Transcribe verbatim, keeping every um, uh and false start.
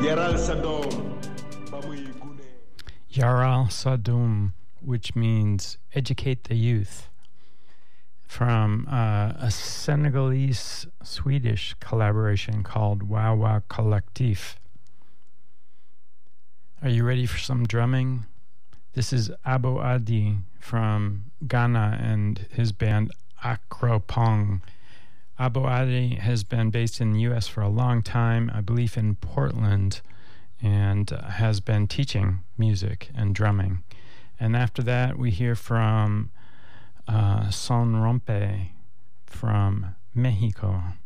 Yaral Sadum, which means educate the youth, from uh, a Senegalese-Swedish collaboration called Wawa Collectif. Are you ready for some drumming? This is Abo Adi from Ghana and his band Akropong. Abo Adi has been based in the U S for a long time, I believe in Portland, and has been teaching music and drumming. And after that, we hear from uh, Son Rompe from Mexico.